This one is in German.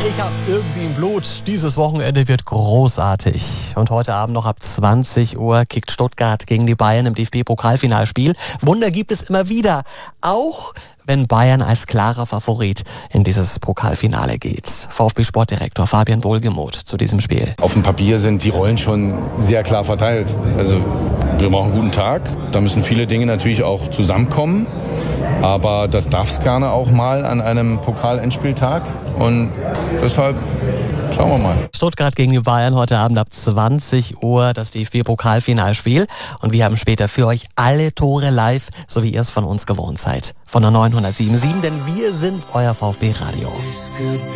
Ich hab's irgendwie im Blut. Dieses Wochenende wird großartig. Und heute Abend noch ab 20 Uhr kickt Stuttgart gegen die Bayern im DFB-Pokalfinalspiel. Wunder gibt es immer wieder. Auch wenn Bayern als klarer Favorit in dieses Pokalfinale geht. VfB-Sportdirektor Fabian Wohlgemuth zu diesem Spiel. Auf dem Papier sind die Rollen schon sehr klar verteilt. Also wir brauchen einen guten Tag. Da müssen viele Dinge natürlich auch zusammenkommen. Aber das darf es gerne auch mal an einem Pokal-Endspieltag. Und deshalb schauen wir mal. Stuttgart gegen die Bayern heute Abend ab 20 Uhr, das DFB-Pokalfinalspiel. Und wir haben später für euch alle Tore live, so wie ihr es von uns gewohnt seid. Von der 907.7, denn wir sind euer VfB-Radio.